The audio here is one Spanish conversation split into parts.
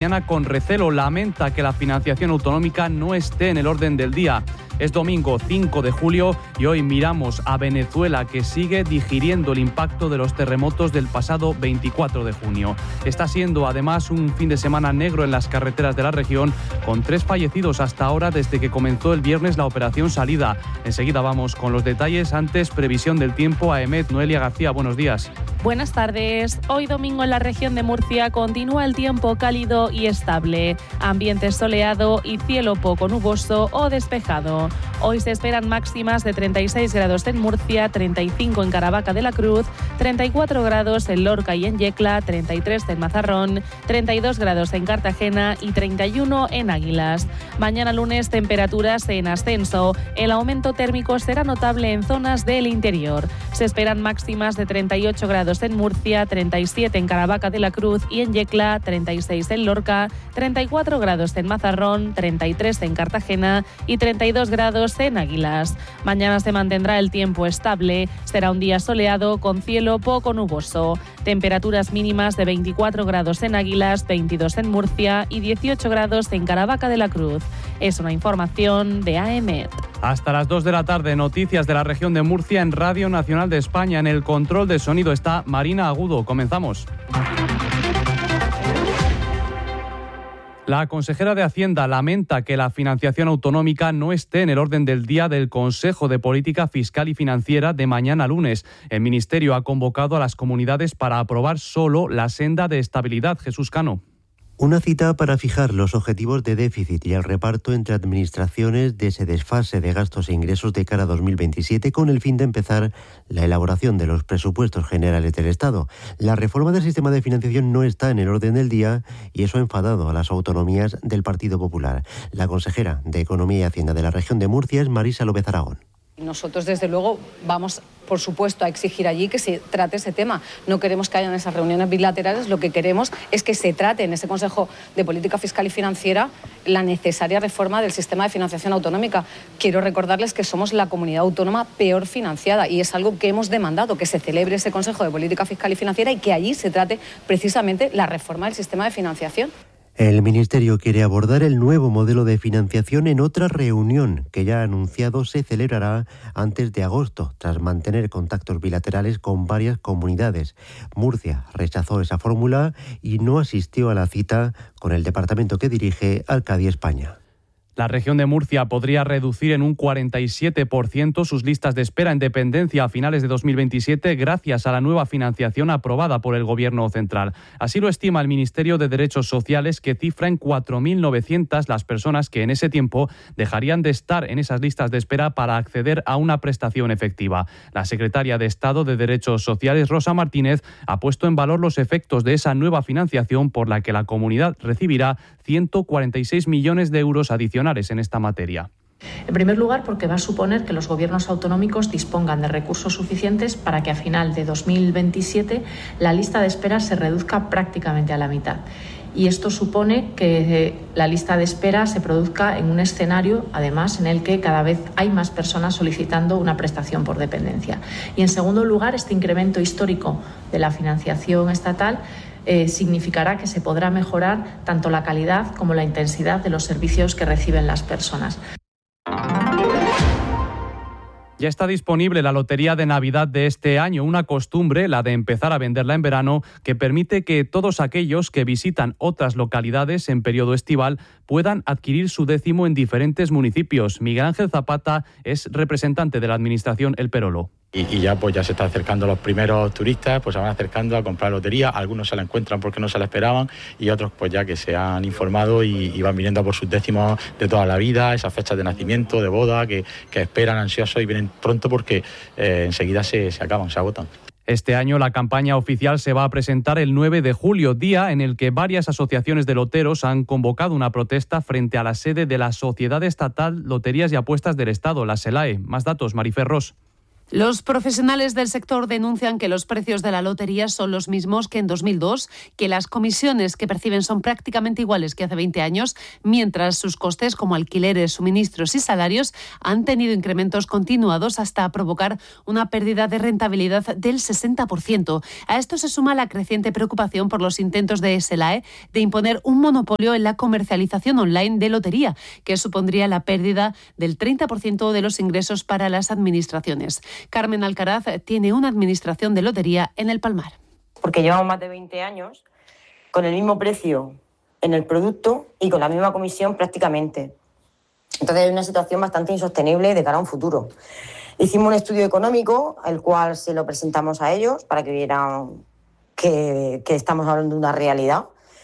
Cartagena con recelo. Lamenta que la financiación autonómica no esté en el orden del día. Es domingo 5 de julio y hoy miramos a Venezuela, que sigue digiriendo el impacto de los terremotos del pasado 24 de junio. Está siendo además un fin de semana negro en las carreteras de la región, con 3 fallecidos hasta ahora desde que comenzó el viernes la operación Salida. Enseguida vamos con los detalles. Antes, previsión del tiempo a EMET. Noelia García, buenos días. Buenas tardes. Hoy domingo en la región de Murcia continúa el tiempo cálido y estable. Ambiente soleado y cielo poco nuboso o despejado. Hoy se esperan máximas de 36 grados en Murcia, 35 en Caravaca de la Cruz, 34 grados en Lorca y en Yecla, 33 en Mazarrón, 32 grados en Cartagena y 31 en Águilas. Mañana lunes temperaturas en ascenso. El aumento térmico será notable en zonas del interior. Se esperan máximas de 38 grados en Murcia, 37 en Caravaca de la Cruz y en Yecla, 36 en Lorca, 34 grados en Mazarrón, 33 en Cartagena y 32 grados en Águilas. Mañana se mantendrá el tiempo estable. Será un día soleado con cielo poco nuboso. Temperaturas mínimas de 24 grados en Águilas, 22 en Murcia y 18 grados en Caravaca de la Cruz. Es una información de AEMET. Hasta las 2 de la tarde, noticias de la región de Murcia en Radio Nacional de España. En el control de sonido está Marina Agudo. Comenzamos. La consejera de Hacienda lamenta que la financiación autonómica no esté en el orden del día del Consejo de Política Fiscal y Financiera de mañana lunes. El Ministerio ha convocado a las comunidades para aprobar solo la senda de estabilidad. Jesús Cano. Una cita para fijar los objetivos de déficit y el reparto entre administraciones de ese desfase de gastos e ingresos de cara a 2027, con el fin de empezar la elaboración de los presupuestos generales del Estado. La reforma del sistema de financiación no está en el orden del día y eso ha enfadado a las autonomías del Partido Popular. La consejera de Economía y Hacienda de la región de Murcia es Marisa López Aragón. Nosotros, desde luego, vamos, por supuesto, a exigir allí que se trate ese tema. No queremos que hayan esas reuniones bilaterales, lo que queremos es que se trate en ese Consejo de Política Fiscal y Financiera la necesaria reforma del sistema de financiación autonómica. Quiero recordarles que somos la comunidad autónoma peor financiada y es algo que hemos demandado, que se celebre ese Consejo de Política Fiscal y Financiera y que allí se trate precisamente la reforma del sistema de financiación. El Ministerio quiere abordar el nuevo modelo de financiación en otra reunión que ya ha anunciado se celebrará antes de agosto, tras mantener contactos bilaterales con varias comunidades. Murcia rechazó esa fórmula y no asistió a la cita con el departamento que dirige Alcadia España. La región de Murcia podría reducir en un 47% sus listas de espera en dependencia a finales de 2027 gracias a la nueva financiación aprobada por el Gobierno central. Así lo estima el Ministerio de Derechos Sociales, que cifra en 4.900 las personas que en ese tiempo dejarían de estar en esas listas de espera para acceder a una prestación efectiva. La secretaria de Estado de Derechos Sociales, Rosa Martínez, ha puesto en valor los efectos de esa nueva financiación por la que la comunidad recibirá 146 millones de euros adicionales en esta materia. En primer lugar, porque va a suponer que los gobiernos autonómicos dispongan de recursos suficientes para que a final de 2027 la lista de espera se reduzca prácticamente a la mitad. Y esto supone que la lista de espera se produzca en un escenario, además, en el que cada vez hay más personas solicitando una prestación por dependencia. Y en segundo lugar, este incremento histórico de la financiación estatal significará que se podrá mejorar tanto la calidad como la intensidad de los servicios que reciben las personas. Ya está disponible la Lotería de Navidad de este año, una costumbre, la de empezar a venderla en verano, que permite que todos aquellos que visitan otras localidades en periodo estival puedan adquirir su décimo en diferentes municipios. Miguel Ángel Zapata es representante de la Administración El Perolo. Y ya pues ya se están acercando los primeros turistas, pues se van acercando a comprar lotería, algunos se la encuentran porque no se la esperaban y otros pues ya que se han informado y van viniendo por sus décimos de toda la vida, esas fechas de nacimiento, de boda, que esperan ansiosos y vienen pronto porque enseguida se acaban, se agotan. Este año la campaña oficial se va a presentar el 9 de julio, día en el que varias asociaciones de loteros han convocado una protesta frente a la sede de la Sociedad Estatal Loterías y Apuestas del Estado, la SELAE. Más datos, Marifer Ros. Los profesionales del sector denuncian que los precios de la lotería son los mismos que en 2002, que las comisiones que perciben son prácticamente iguales que hace 20 años, mientras sus costes como alquileres, suministros y salarios han tenido incrementos continuados hasta provocar una pérdida de rentabilidad del 60%. A esto se suma la creciente preocupación por los intentos de SLAE de imponer un monopolio en la comercialización online de lotería, que supondría la pérdida del 30% de los ingresos para las administraciones. Carmen Alcaraz tiene una administración de lotería en El Palmar. Porque llevamos más de 20 años con el mismo precio en el producto y con la misma comisión prácticamente. Entonces es una situación bastante insostenible de cara a un futuro. Hicimos un estudio económico, el cual se lo presentamos a ellos para que vieran que estamos hablando de una realidad,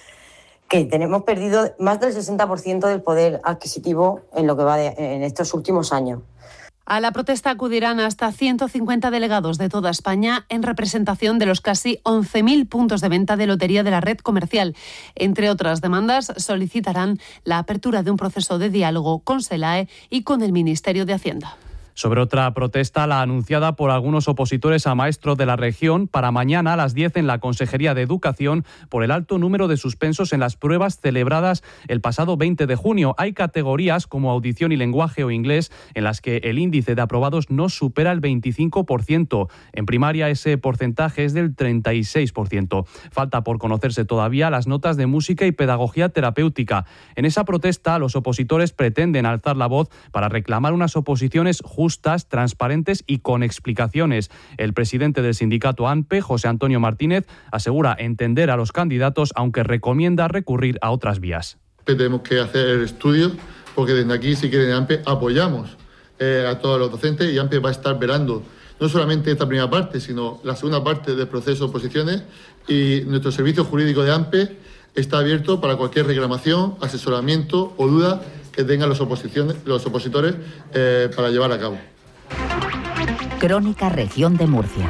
que tenemos perdido más del 60% del poder adquisitivo en lo que va en estos últimos años. A la protesta acudirán hasta 150 delegados de toda España en representación de los casi 11.000 puntos de venta de lotería de la red comercial. Entre otras demandas, solicitarán la apertura de un proceso de diálogo con SELAE y con el Ministerio de Hacienda. Sobre otra protesta, la anunciada por algunos opositores a maestros de la región para mañana a las 10 en la Consejería de Educación por el alto número de suspensos en las pruebas celebradas el pasado 20 de junio. Hay categorías como audición y lenguaje o inglés en las que el índice de aprobados no supera el 25%. En primaria ese porcentaje es del 36%. Falta por conocerse todavía las notas de música y pedagogía terapéutica. En esa protesta, los opositores pretenden alzar la voz para reclamar unas oposiciones justas, transparentes y con explicaciones. El presidente del sindicato ANPE, José Antonio Martínez, asegura entender a los candidatos, aunque recomienda recurrir a otras vías. Tenemos que hacer estudios, porque desde aquí, si quieren, ANPE apoyamos a todos los docentes y ANPE va a estar velando no solamente esta primera parte, sino la segunda parte del proceso de oposiciones, y nuestro servicio jurídico de ANPE está abierto para cualquier reclamación, asesoramiento o duda que tengan los opositores para llevar a cabo. Crónica Región de Murcia.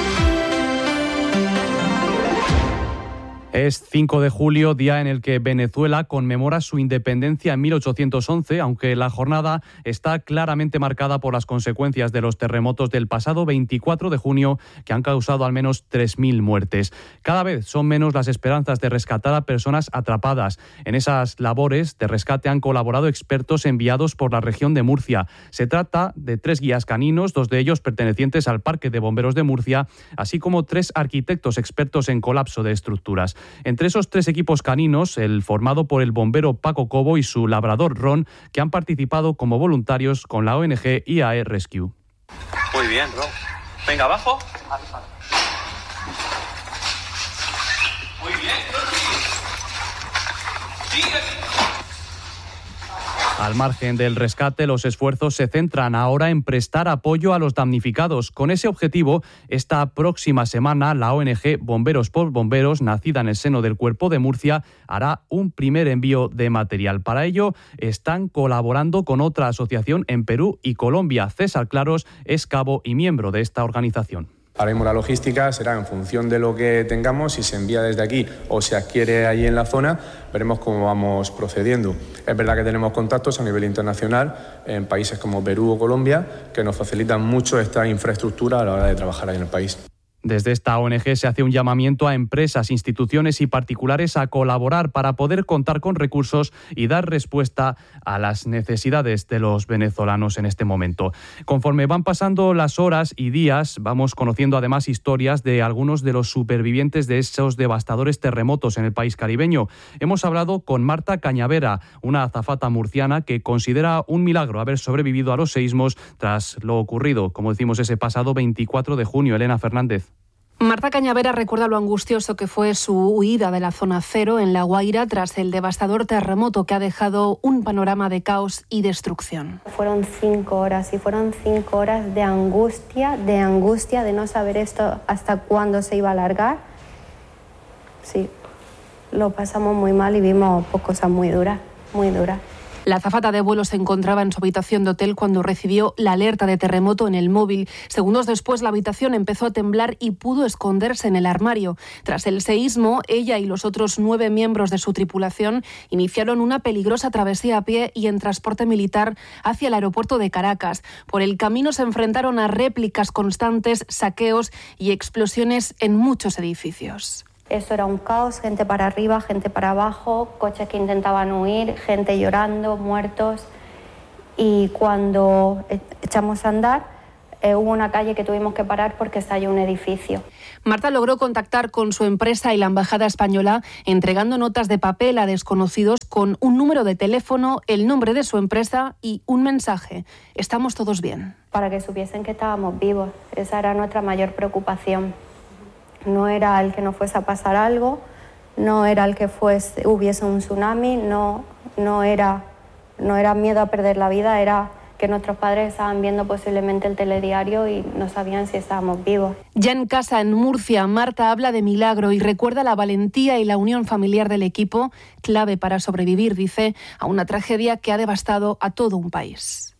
Es 5 de julio, día en el que Venezuela conmemora su independencia en 1811, aunque la jornada está claramente marcada por las consecuencias de los terremotos del pasado 24 de junio, que han causado al menos 3.000 muertes. Cada vez son menos las esperanzas de rescatar a personas atrapadas. En esas labores de rescate han colaborado expertos enviados por la región de Murcia. Se trata de 3 guías caninos, 2 de ellos pertenecientes al Parque de Bomberos de Murcia, así como 3 arquitectos expertos en colapso de estructuras. Entre esos 3 equipos caninos, el formado por el bombero Paco Cobo y su labrador Ron, que han participado como voluntarios con la ONG IAE Rescue. Muy bien, Ron. Venga, abajo. Muy bien, sigue. Al margen del rescate, los esfuerzos se centran ahora en prestar apoyo a los damnificados. Con ese objetivo, esta próxima semana, la ONG Bomberos por Bomberos, nacida en el seno del Cuerpo de Murcia, hará un primer envío de material. Para ello, están colaborando con otra asociación en Perú y Colombia. César Claros es cabo y miembro de esta organización. Ahora mismo la logística será en función de lo que tengamos, si se envía desde aquí o se adquiere allí en la zona, veremos cómo vamos procediendo. Es verdad que tenemos contactos a nivel internacional en países como Perú o Colombia que nos facilitan mucho esta infraestructura a la hora de trabajar ahí en el país. Desde esta ONG se hace un llamamiento a empresas, instituciones y particulares a colaborar para poder contar con recursos y dar respuesta a las necesidades de los venezolanos en este momento. Conforme van pasando las horas y días, vamos conociendo además historias de algunos de los supervivientes de esos devastadores terremotos en el país caribeño. Hemos hablado con Marta Cañavera, una azafata murciana que considera un milagro haber sobrevivido a los seísmos tras lo ocurrido, como decimos, ese pasado 24 de junio. Elena Fernández. Marta Cañavera recuerda lo angustioso que fue su huida de la zona cero en La Guaira tras el devastador terremoto que ha dejado un panorama de caos y destrucción. Fueron 5 horas y fueron 5 horas de angustia de no saber esto hasta cuándo se iba a alargar. Sí, lo pasamos muy mal y vimos cosas muy duras, muy duras. La azafata de vuelo se encontraba en su habitación de hotel cuando recibió la alerta de terremoto en el móvil. Segundos después, la habitación empezó a temblar y pudo esconderse en el armario. Tras el seísmo, ella y los otros 9 miembros de su tripulación iniciaron una peligrosa travesía a pie y en transporte militar hacia el aeropuerto de Caracas. Por el camino se enfrentaron a réplicas constantes, saqueos y explosiones en muchos edificios. Eso era un caos, gente para arriba, gente para abajo, coches que intentaban huir, gente llorando, muertos. Y cuando echamos a andar, hubo una calle que tuvimos que parar porque estalló un edificio. Marta logró contactar con su empresa y la embajada española, entregando notas de papel a desconocidos con un número de teléfono, el nombre de su empresa y un mensaje: estamos todos bien. Para que supiesen que estábamos vivos, esa era nuestra mayor preocupación. No era el que nos fuese a pasar algo, no era el que hubiese un tsunami, no era miedo a perder la vida, era que nuestros padres estaban viendo posiblemente el telediario y no sabían si estábamos vivos. Ya en casa, en Murcia, Marta habla de milagro y recuerda la valentía y la unión familiar del equipo, clave para sobrevivir, dice, a una tragedia que ha devastado a todo un país.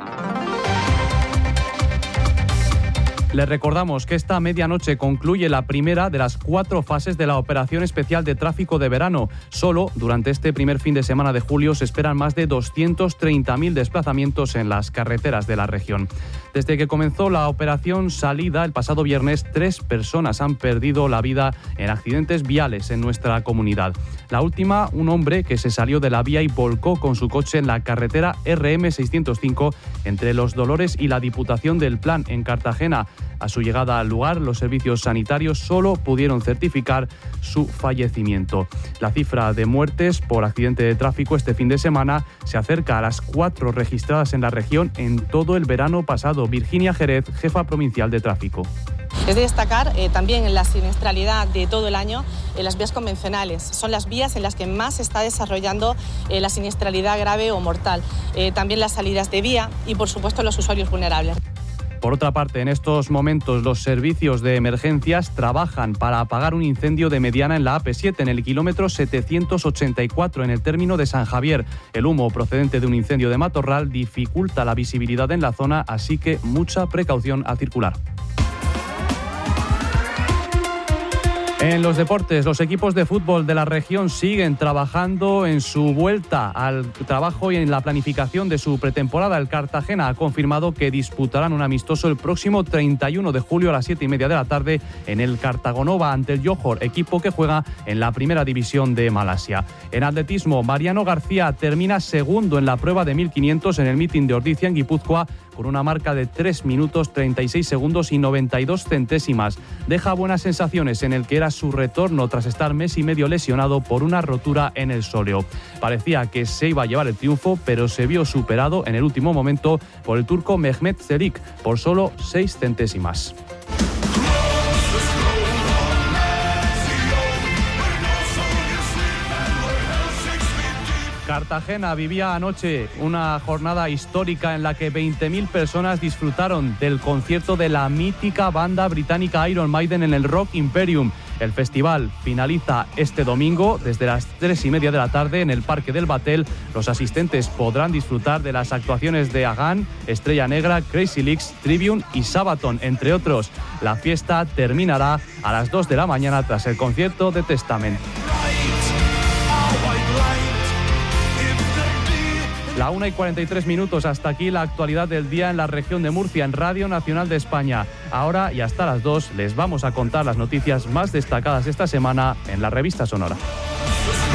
Les recordamos que esta medianoche concluye la primera de las 4 fases de la operación especial de tráfico de verano. Solo durante este primer fin de semana de julio se esperan más de 230.000 desplazamientos en las carreteras de la región. Desde que comenzó la operación Salida el pasado viernes, 3 personas han perdido la vida en accidentes viales en nuestra comunidad. La última, un hombre que se salió de la vía y volcó con su coche en la carretera RM605 entre Los Dolores y la Diputación del Plan, en Cartagena. A su llegada al lugar, los servicios sanitarios solo pudieron certificar su fallecimiento. La cifra de muertes por accidente de tráfico este fin de semana se acerca a las 4 registradas en la región en todo el verano pasado. Virginia Jerez, jefa provincial de tráfico. Es de destacar también la siniestralidad de todo el año en las vías convencionales. Son las vías en las que más se está desarrollando la siniestralidad grave o mortal. También las salidas de vía y, por supuesto, los usuarios vulnerables. Por otra parte, en estos momentos los servicios de emergencias trabajan para apagar un incendio de mediana en la AP7, en el kilómetro 784, en el término de San Javier. El humo procedente de un incendio de matorral dificulta la visibilidad en la zona, así que mucha precaución al circular. En los deportes, los equipos de fútbol de la región siguen trabajando en su vuelta al trabajo y en la planificación de su pretemporada. El Cartagena ha confirmado que disputarán un amistoso el próximo 31 de julio a las 7:30 de la tarde en el Cartagonova ante el Johor, equipo que juega en la primera división de Malasia. En atletismo, Mariano García termina segundo en la prueba de 1500 en el meeting de Ordizia en Guipúzcoa con una marca de 3 minutos 36 segundos y 92 centésimas. Deja buenas sensaciones en el que era su retorno tras estar mes y medio lesionado por una rotura en el sóleo. Parecía que se iba a llevar el triunfo, pero se vio superado en el último momento por el turco Mehmet Çelik por solo 6 centésimas. Cartagena vivía anoche una jornada histórica en la que 20.000 personas disfrutaron del concierto de la mítica banda británica Iron Maiden en el Rock Imperium. El festival finaliza este domingo desde las 3:30 de la tarde en el Parque del Batel. Los asistentes podrán disfrutar de las actuaciones de Agán, Estrella Negra, Crazy Leaks, Tribune y Sabaton, entre otros. La fiesta terminará a las 2 de la mañana tras el concierto de Testament. La 1:43, hasta aquí la actualidad del día en la región de Murcia en Radio Nacional de España. Ahora y hasta las 2 les vamos a contar las noticias más destacadas esta semana en la Revista Sonora.